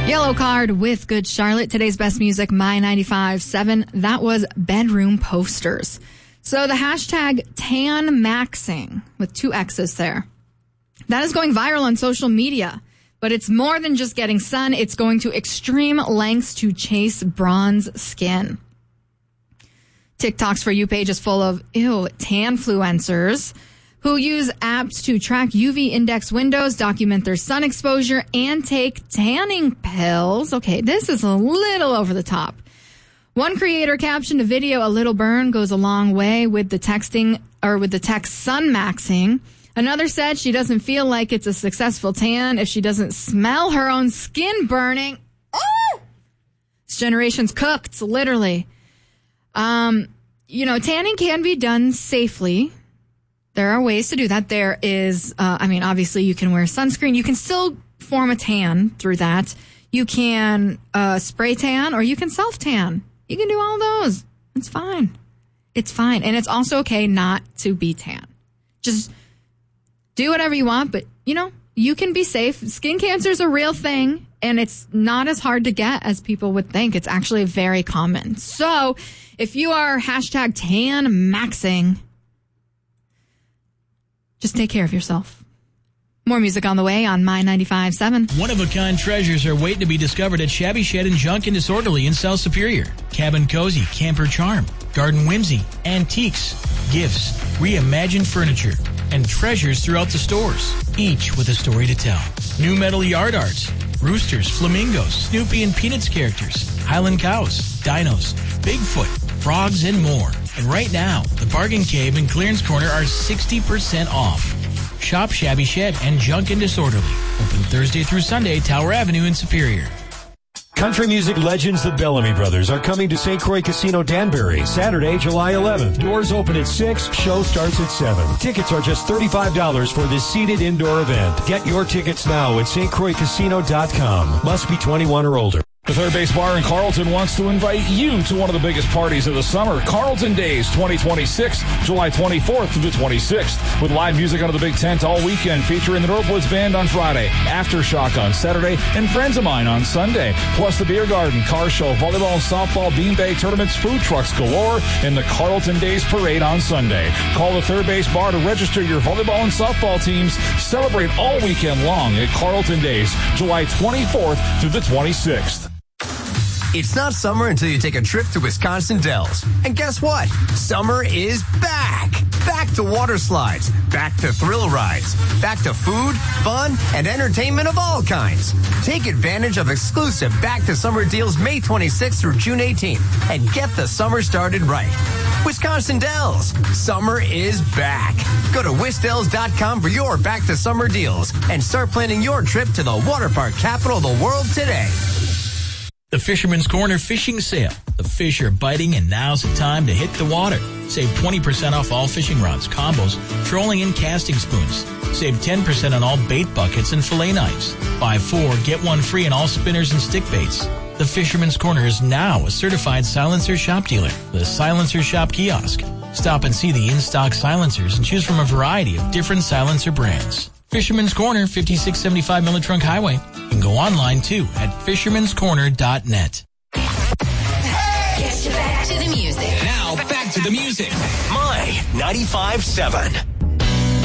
Yellow Card with Good Charlotte. Today's best music, My 95.7. That was Bedroom Posters. So the hashtag tan maxing with 2 X's there. That is going viral on social media. But it's more than just getting sun. It's going to extreme lengths to chase bronze skin. TikTok's For You page is full of, tanfluencers who use apps to track UV index windows, document their sun exposure, and take tanning pills. Okay, this is a little over the top. One creator captioned a video, "A little burn goes a long way" with the text sun maxing. Another said she doesn't feel like it's a successful tan if she doesn't smell her own skin burning. Oh! This generation's cooked, literally. Tanning can be done safely. There are ways to do that. There is, obviously you can wear sunscreen. You can still form a tan through that. You can spray tan or you can self-tan. You can do all those. It's fine. It's fine. And it's also okay not to be tan. Just do whatever you want, but, you can be safe. Skin cancer is a real thing, and it's not as hard to get as people would think. It's actually very common. So if you are hashtag tan maxing, just take care of yourself. More music on the way on My 95.7. One-of-a-kind treasures are waiting to be discovered at Shabby Shed and Junk and Disorderly in South Superior. Cabin Cozy, Camper Charm, Garden Whimsy, antiques, gifts, reimagined furniture, and treasures throughout the stores, each with a story to tell. New metal yard arts, roosters, flamingos, Snoopy and Peanuts characters, Highland cows, dinos, Bigfoot, frogs, and more. And right now, the Bargain Cave and Clearance Corner are 60% off. Shop Shabby Shed and Junk and Disorderly. Open Thursday through Sunday, Tower Avenue in Superior. Country music legends the Bellamy Brothers are coming to St. Croix Casino Danbury Saturday, July 11th. Doors open at 6, show starts at 7. Tickets are just $35 for this seated indoor event. Get your tickets now at stcroixcasino.com. Must be 21 or older. The Third Base Bar in Carlton wants to invite you to one of the biggest parties of the summer, Carlton Days 2026, July 24th through the 26th, with live music under the big tent all weekend, featuring the Northwoods Band on Friday, Aftershock on Saturday, and Friends of Mine on Sunday. Plus the beer garden, car show, volleyball and softball, beanbag tournaments, food trucks galore, and the Carlton Days Parade on Sunday. Call the Third Base Bar to register your volleyball and softball teams. Celebrate all weekend long at Carlton Days, July 24th through the 26th. It's not summer until you take a trip to Wisconsin Dells. And guess what? Summer is back. Back to water slides. Back to thrill rides. Back to food, fun, and entertainment of all kinds. Take advantage of exclusive Back to Summer deals May 26th through June 18th and get the summer started right. Wisconsin Dells. Summer is back. Go to wisdells.com for your Back to Summer deals and start planning your trip to the water park capital of the world today. The Fisherman's Corner Fishing Sale. The fish are biting, and now's the time to hit the water. Save 20% off all fishing rods, combos, trolling, and casting spoons. Save 10% on all bait buckets and fillet knives. Buy 4, get 1 free on all spinners and stick baits. The Fisherman's Corner is now a certified silencer shop dealer with a Silencer Shop kiosk. Stop and see the in-stock silencers and choose from a variety of different silencer brands. Fisherman's Corner, 5675 Miller Trunk Highway. You can go online, too, at fishermanscorner.net. Hey! Get you back to the music. Now, back to the music. My 95.7.